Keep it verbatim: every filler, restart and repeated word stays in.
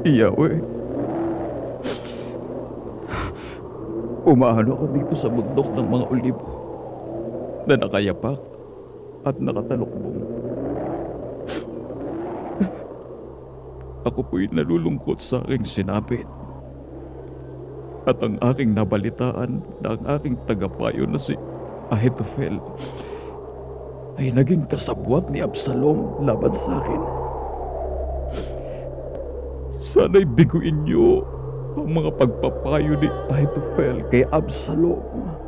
Yahweh, umaano ako dito sa bundok ng mga olibo na nakayapak at nakatalukbong. Ako po'y nalulungkot sa aking sinapit at ang aking nabalitaan na ang aking tagapayo na si Ahitofel ay naging kasabwat ni Absalom laban sa akin. Sana'y biguin niyo ang mga pagpapayo ni Ahitofel kay Absalom.